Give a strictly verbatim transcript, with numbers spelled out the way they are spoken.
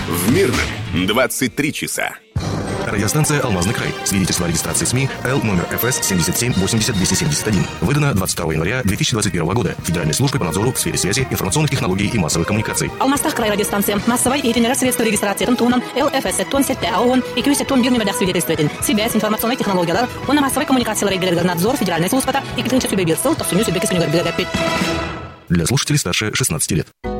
В Мирном двадцать три часа. Радиостанция «Алмазный край». Свидетельство о регистрации СМИ Л номер эф эс семьдесят семь восемьдесят двести семьдесят один. Выдано двадцать второго января две тысячи двадцать первого года Федеральной службой по надзору в сфере связи, информационных технологий и массовых коммуникаций. Алмастах край радиостанция. Массовой и тренера средства регистрации Тунтуном Л эф эс Тон сетте АОН и Кюсе Тун бирнемедах свидетельствователь. Связь, информационной технологиялар, он массовой коммуникации регулярный надзор Федеральной службы и критический бирсел, то суню себе кисуню. Для слушателей старше шестнадцати лет.